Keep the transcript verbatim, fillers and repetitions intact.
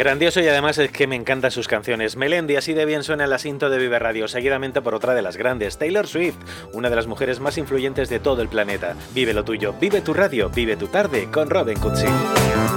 Grandioso, y además es que me encantan sus canciones. Melendi, así de bien suena en la cinta de Vive Radio, seguidamente por otra de las grandes, Taylor Swift, una de las mujeres más influyentes de todo el planeta. Vive lo tuyo, vive tu radio, vive tu tarde con Robin Cutsi.